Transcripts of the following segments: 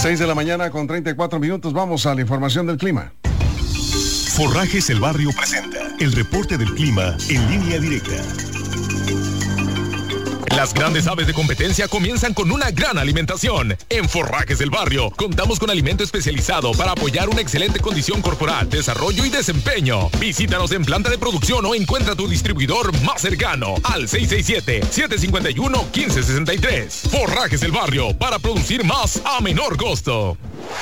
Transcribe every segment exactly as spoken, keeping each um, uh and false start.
seis de la mañana con treinta y cuatro minutos. Vamos a la información del clima. Forrajes El Barrio presenta el reporte del clima en línea directa. Las grandes aves de competencia comienzan con una gran alimentación. En Forrajes del Barrio contamos con alimento especializado para apoyar una excelente condición corporal, desarrollo y desempeño. Visítanos en planta de producción o encuentra tu distribuidor más cercano al seis seis siete, siete cinco uno, uno cinco seis tres. Forrajes del Barrio, para producir más a menor costo.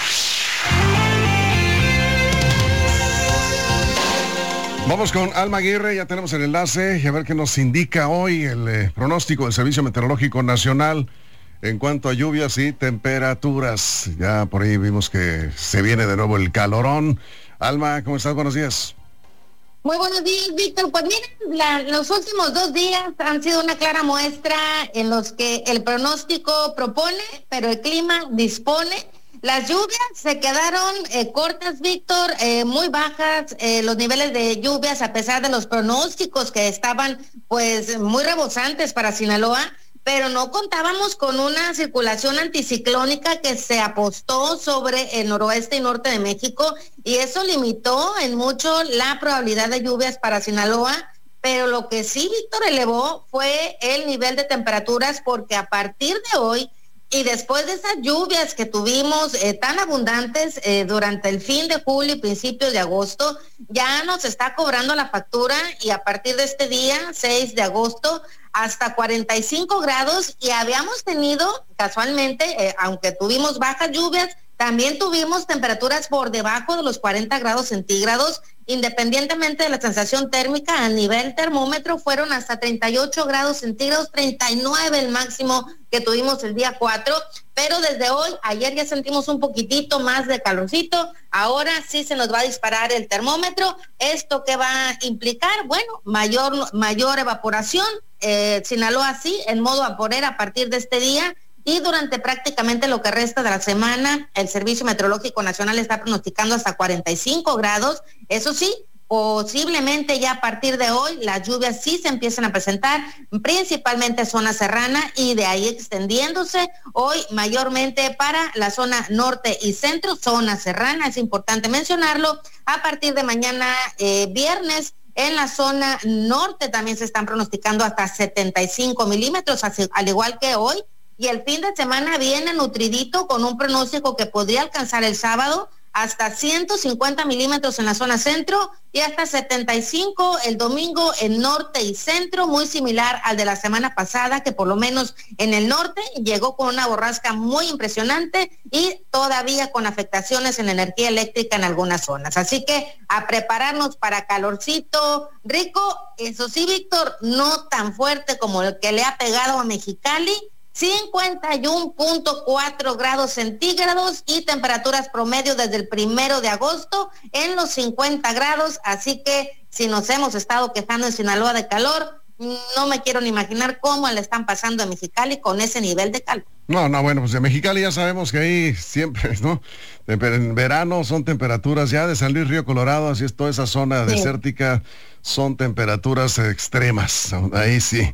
Vamos con Alma Aguirre, ya tenemos el enlace y a ver qué nos indica hoy el eh, pronóstico del Servicio Meteorológico Nacional en cuanto a lluvias y temperaturas. Ya por ahí vimos que se viene de nuevo el calorón. Alma, ¿cómo estás? Buenos días. Muy buenos días, Víctor. Pues miren, la, los últimos dos días han sido una clara muestra en los que el pronóstico propone, pero el clima dispone. Las lluvias se quedaron eh, cortas, Víctor, eh, muy bajas eh, los niveles de lluvias a pesar de los pronósticos que estaban pues muy rebosantes para Sinaloa, pero no contábamos con una circulación anticiclónica que se apostó sobre el noroeste y norte de México y eso limitó en mucho la probabilidad de lluvias para Sinaloa. Pero lo que sí, Víctor, elevó fue el nivel de temperaturas porque a partir de hoy y después de esas lluvias que tuvimos eh, tan abundantes eh, durante el fin de julio y principios de agosto, ya nos está cobrando la factura y a partir de este día, seis de agosto, hasta cuarenta y cinco grados y habíamos tenido casualmente, eh, aunque tuvimos bajas lluvias, también tuvimos temperaturas por debajo de los cuarenta grados centígrados, independientemente de la sensación térmica, a nivel termómetro fueron hasta treinta y ocho grados centígrados, treinta y nueve el máximo que tuvimos el día cuatro, pero desde hoy, ayer ya sentimos un poquitito más de calorcito, ahora sí se nos va a disparar el termómetro. ¿Esto qué va a implicar? Bueno, mayor, mayor evaporación, eh, Sinaloa sí, en modo vaporera a partir de este día, y durante prácticamente lo que resta de la semana, el Servicio Meteorológico Nacional está pronosticando hasta cuarenta y cinco grados. Eso sí, posiblemente ya a partir de hoy las lluvias sí se empiezan a presentar, principalmente zona serrana y de ahí extendiéndose hoy mayormente para la zona norte y centro, zona serrana, es importante mencionarlo. A partir de mañana eh, viernes, en la zona norte también se están pronosticando hasta setenta y cinco milímetros, así, al igual que hoy. Y el fin de semana viene nutridito con un pronóstico que podría alcanzar el sábado hasta ciento cincuenta milímetros en la zona centro y hasta setenta y cinco el domingo en norte y centro, muy similar al de la semana pasada, que por lo menos en el norte llegó con una borrasca muy impresionante y todavía con afectaciones en la energía eléctrica en algunas zonas. Así que a prepararnos para calorcito rico, eso sí, Víctor, no tan fuerte como el que le ha pegado a Mexicali, cincuenta y uno punto cuatro grados centígrados y temperaturas promedio desde el primero de agosto en los cincuenta grados, así que si nos hemos estado quejando en Sinaloa de calor, no me quiero ni imaginar cómo le están pasando a Mexicali con ese nivel de calor. No, no, bueno, pues de Mexicali ya sabemos que ahí siempre, ¿no? En verano son temperaturas ya de San Luis Río Colorado, así es toda esa zona sí. desértica, son temperaturas extremas, ahí sí.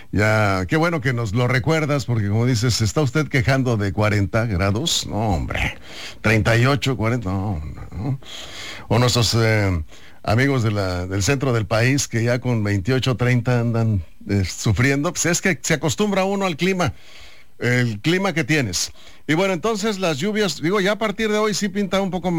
Ya, qué bueno que nos lo recuerdas, porque como dices, ¿se está usted quejando de cuarenta grados? No, hombre, treinta y ocho, cuarenta, no, no. O nuestros eh, amigos de la, del centro del país que ya con veintiocho, treinta andan eh, sufriendo, pues es que se acostumbra uno al clima, el clima que tienes. Y bueno, entonces las lluvias, digo, ya a partir de hoy sí pinta un poco más.